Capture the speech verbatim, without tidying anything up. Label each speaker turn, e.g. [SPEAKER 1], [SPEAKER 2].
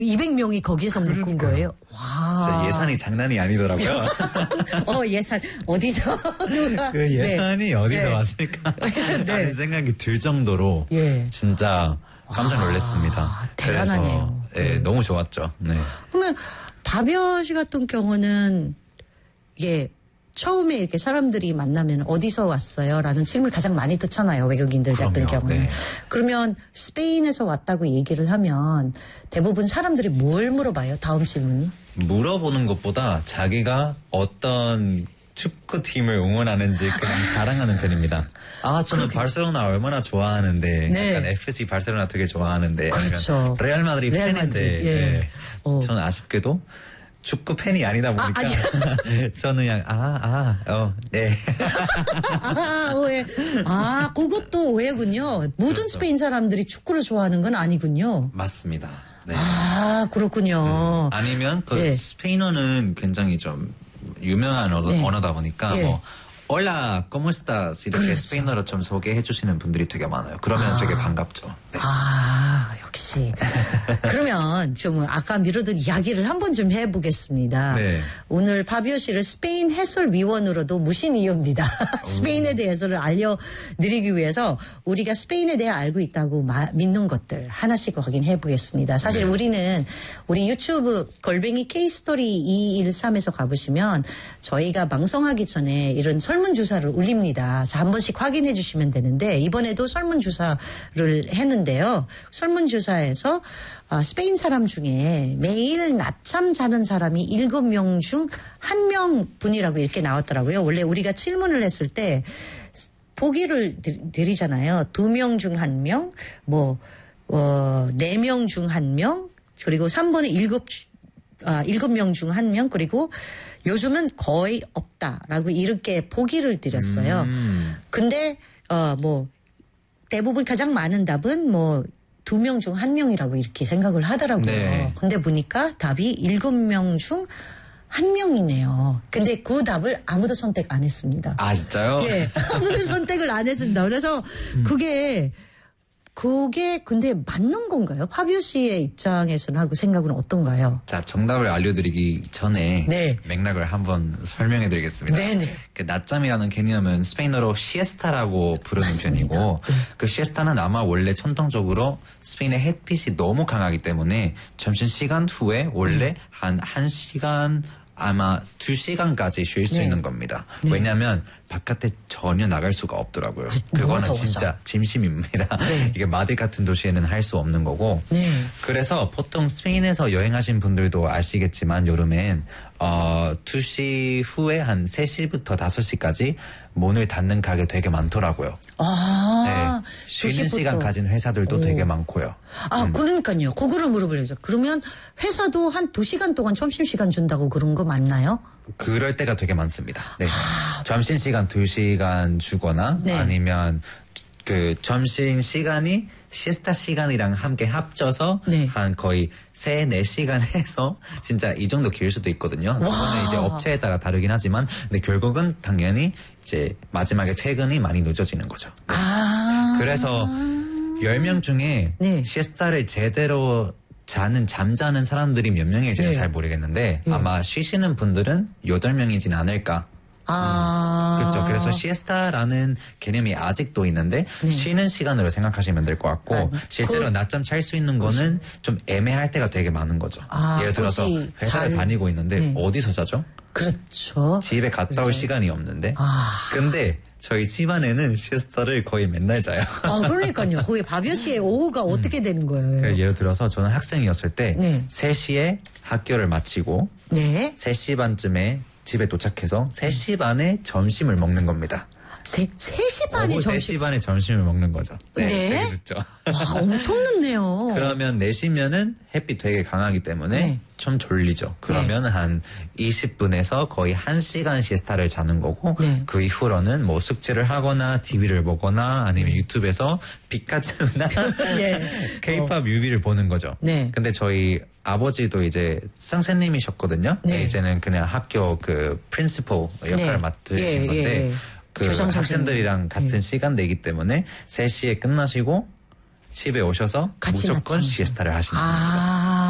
[SPEAKER 1] 이백 명이 거기서 묶은 거예요? 와.
[SPEAKER 2] 진짜 예산이 장난이 아니더라고요.
[SPEAKER 1] 어, 예산, 어디서? 누가.
[SPEAKER 2] 그 예산이
[SPEAKER 1] 네.
[SPEAKER 2] 어디서
[SPEAKER 1] 네.
[SPEAKER 2] 왔을까?
[SPEAKER 1] 네.
[SPEAKER 2] 라는 생각이 들 정도로
[SPEAKER 1] 예.
[SPEAKER 2] 진짜 깜짝 놀랐습니다.
[SPEAKER 1] 와, 대단하네요.
[SPEAKER 2] 그래서 네,
[SPEAKER 1] 네.
[SPEAKER 2] 너무 좋았죠. 네.
[SPEAKER 1] 그러면 바비어 씨 같은 경우는 이게 처음에 이렇게 사람들이 만나면 어디서 왔어요? 라는 질문을 가장 많이 듣잖아요. 외국인들
[SPEAKER 2] 그럼요.
[SPEAKER 1] 같은 경우는.
[SPEAKER 2] 네.
[SPEAKER 1] 그러면 스페인에서 왔다고 얘기를 하면 대부분 사람들이 뭘 물어봐요? 다음 질문이?
[SPEAKER 2] 물어보는 것보다 자기가 어떤 축구팀을 응원하는지 그냥 자랑하는 편입니다. 아, 저는 그렇게. 바르셀로나 얼마나 좋아하는데
[SPEAKER 1] 네.
[SPEAKER 2] 약간 에프씨 바르셀로나 되게 좋아하는데
[SPEAKER 1] 그렇죠.
[SPEAKER 2] 아니면 레알 마드리드
[SPEAKER 1] 레알
[SPEAKER 2] 팬인데
[SPEAKER 1] 마드리드. 예.
[SPEAKER 2] 네.
[SPEAKER 1] 어.
[SPEAKER 2] 저는 아쉽게도 축구 팬이 아니다 보니까
[SPEAKER 1] 아,
[SPEAKER 2] 저는 그냥 아, 아, 어, 네.
[SPEAKER 1] 아, 오해. 아, 그것도 오해군요. 모든
[SPEAKER 2] 그렇죠.
[SPEAKER 1] 스페인 사람들이 축구를 좋아하는 건 아니군요.
[SPEAKER 2] 맞습니다. 네.
[SPEAKER 1] 아, 그렇군요.
[SPEAKER 2] 음, 아니면 그
[SPEAKER 1] 네.
[SPEAKER 2] 스페인어는 굉장히 좀 유명한 언어,
[SPEAKER 1] 네.
[SPEAKER 2] 언어다 보니까
[SPEAKER 1] 예.
[SPEAKER 2] 뭐 Hola, ¿cómo estás? 이렇게
[SPEAKER 1] 그렇죠.
[SPEAKER 2] 스페인어로 좀 소개해 주시는 분들이 되게 많아요. 그러면
[SPEAKER 1] 아.
[SPEAKER 2] 되게 반갑죠. 네.
[SPEAKER 1] 아, 역시. 그러면 좀 아까 미루던 이야기를 한번 좀 해보겠습니다.
[SPEAKER 2] 네.
[SPEAKER 1] 오늘 바비오 씨를 스페인 해설위원으로도 무신 이유입니다. 스페인에 대해서를 알려드리기 위해서 우리가 스페인에 대해 알고 있다고 마, 믿는 것들 하나씩 확인해 보겠습니다. 사실
[SPEAKER 2] 네.
[SPEAKER 1] 우리는 우리 유튜브 골뱅이 K스토리 이백십삼에서 가보시면 저희가 방송하기 전에 이런 설문조사를 올립니다. 자, 한 번씩 확인해 주시면 되는데 이번에도 설문조사를 했는데요. 설문조사에서 어, 스페인 사람 중에 매일 낮잠 자는 사람이 일곱 명 중 한 명 분이라고 이렇게 나왔더라고요. 원래 우리가 질문을 했을 때 보기를 드리잖아요. 두 명 중 한 명, 뭐, 어, 네 명 중 한 명, 그리고 삼 번은 일곱, 아, 일곱 명 중 한 명, 그리고 요즘은 거의 없다라고 이렇게 보기를 드렸어요.
[SPEAKER 2] 음.
[SPEAKER 1] 근데, 어, 뭐, 대부분 가장 많은 답은 뭐, 두 명 중 한 명이라고 이렇게 생각을 하더라고요.
[SPEAKER 2] 네.
[SPEAKER 1] 근데 보니까 답이 일곱 명 중 한 명이네요. 근데 그 답을 아무도 선택 안 했습니다.
[SPEAKER 2] 아, 진짜요?
[SPEAKER 1] 예. 아무도 선택을 안 했습니다. 그래서
[SPEAKER 2] 음.
[SPEAKER 1] 그게, 그게 근데 맞는 건가요? 파비오 씨의 입장에서는 하고 생각은 어떤가요?
[SPEAKER 2] 자, 정답을 알려드리기 전에
[SPEAKER 1] 네.
[SPEAKER 2] 맥락을 한번 설명해 드리겠습니다.
[SPEAKER 1] 네네.
[SPEAKER 2] 그 낮잠이라는 개념은 스페인어로 시에스타라고 부르는
[SPEAKER 1] 맞습니다.
[SPEAKER 2] 편이고
[SPEAKER 1] 네.
[SPEAKER 2] 그 시에스타는 아마 원래 천성적으로 스페인의 햇빛이 너무 강하기 때문에 점심시간 후에 원래
[SPEAKER 1] 네.
[SPEAKER 2] 한 1시간 아마 두 시간까지 쉴 수
[SPEAKER 1] 네.
[SPEAKER 2] 있는 겁니다.
[SPEAKER 1] 네.
[SPEAKER 2] 왜냐하면 바깥에 전혀 나갈 수가 없더라고요.
[SPEAKER 1] 너무
[SPEAKER 2] 그거는
[SPEAKER 1] 더워서.
[SPEAKER 2] 진짜 진심입니다.
[SPEAKER 1] 네.
[SPEAKER 2] 이게 마드리드 같은 도시에는 할 수 없는 거고.
[SPEAKER 1] 네.
[SPEAKER 2] 그래서 보통 스페인에서 여행하신 분들도 아시겠지만 여름엔 어, 두 시 후에 한 세 시부터 다섯 시까지 문을 닫는 가게 되게 많더라고요.
[SPEAKER 1] 아,
[SPEAKER 2] 네. 쉬는
[SPEAKER 1] 두 시부터.
[SPEAKER 2] 시간 가진 회사들도
[SPEAKER 1] 오.
[SPEAKER 2] 되게 많고요.
[SPEAKER 1] 아,
[SPEAKER 2] 음.
[SPEAKER 1] 그러니까요. 그거를 물어보려고. 그러면 회사도 한 두 시간 동안 점심시간 준다고 그런 거 맞나요?
[SPEAKER 2] 그럴 때가 되게 많습니다. 네. 점심시간 두 시간 주거나
[SPEAKER 1] 네.
[SPEAKER 2] 아니면 그 점심시간이 시스타 시간이랑 함께 합쳐서
[SPEAKER 1] 네.
[SPEAKER 2] 한 거의 세, 네 시간 해서 진짜 이 정도 길 수도 있거든요. 그거는 이제 업체에 따라 다르긴 하지만 근데 결국은 당연히 이제 마지막에 퇴근이 많이 늦어지는 거죠. 네.
[SPEAKER 1] 아.
[SPEAKER 2] 그래서 열 명 중에
[SPEAKER 1] 네.
[SPEAKER 2] 시에스타를 제대로 자는 잠자는 사람들이 몇 명일지는
[SPEAKER 1] 네.
[SPEAKER 2] 잘 모르겠는데
[SPEAKER 1] 네.
[SPEAKER 2] 아마 쉬시는 분들은 여덟 명이진 않을까.
[SPEAKER 1] 아.
[SPEAKER 2] 그렇죠. 그래서 시에스타라는 개념이 아직도 있는데
[SPEAKER 1] 네.
[SPEAKER 2] 쉬는 시간으로 생각하시면 될 것 같고
[SPEAKER 1] 아,
[SPEAKER 2] 실제로
[SPEAKER 1] 그-
[SPEAKER 2] 낮잠 잘 수 있는 거는 좀 애매할 때가 되게 많은 거죠.
[SPEAKER 1] 아,
[SPEAKER 2] 예를 들어서
[SPEAKER 1] 굳이
[SPEAKER 2] 회사를
[SPEAKER 1] 잘-
[SPEAKER 2] 다니고 있는데
[SPEAKER 1] 네.
[SPEAKER 2] 어디서 자죠?
[SPEAKER 1] 그렇죠.
[SPEAKER 2] 집에 갔다 올
[SPEAKER 1] 그렇죠.
[SPEAKER 2] 시간이 없는데
[SPEAKER 1] 아.
[SPEAKER 2] 근데 저희 집안에는 시에스타를 거의 맨날 자요.
[SPEAKER 1] 아, 그러니까요. 거기 바비오 씨의 오후가 어떻게 되는 거예요?
[SPEAKER 2] 그러니까 예를 들어서 저는 학생이었을 때
[SPEAKER 1] 네.
[SPEAKER 2] 세 시에 학교를 마치고
[SPEAKER 1] 네.
[SPEAKER 2] 세 시 반쯤에 집에 도착해서 세 시 반에 점심을 먹는 겁니다.
[SPEAKER 1] 세, 세 시 반에
[SPEAKER 2] 오후 세 시
[SPEAKER 1] 점심.
[SPEAKER 2] 반에 점심을 먹는 거죠. 네,
[SPEAKER 1] 네?
[SPEAKER 2] 되게 늦죠.
[SPEAKER 1] 와, 엄청 늦네요.
[SPEAKER 2] 그러면 네 시면은 햇빛 되게 강하기 때문에
[SPEAKER 1] 네.
[SPEAKER 2] 좀 졸리죠. 그러면 한 이십 분에서 거의 한 시간 시에스타를 자는 거고
[SPEAKER 1] 네.
[SPEAKER 2] 그 이후로는 뭐 숙제를 하거나 티비를 보거나 아니면 유튜브에서 피카츄나
[SPEAKER 1] 네.
[SPEAKER 2] 케이팝 뮤비를 보는 거죠.
[SPEAKER 1] 네.
[SPEAKER 2] 근데 저희 아버지도 이제 선생님이셨거든요.
[SPEAKER 1] 네.
[SPEAKER 2] 이제는 그냥 학교 그 프린시플 역할을
[SPEAKER 1] 네.
[SPEAKER 2] 맡으신
[SPEAKER 1] 예,
[SPEAKER 2] 건데
[SPEAKER 1] 예, 예.
[SPEAKER 2] 그
[SPEAKER 1] 교장 선생님.
[SPEAKER 2] 학생들이랑 같은
[SPEAKER 1] 네.
[SPEAKER 2] 시간대이기 때문에 세 시에 끝나시고 집에 오셔서
[SPEAKER 1] 같이
[SPEAKER 2] 무조건
[SPEAKER 1] 낮잠.
[SPEAKER 2] 시에스타를 하시는 겁니다.
[SPEAKER 1] 아.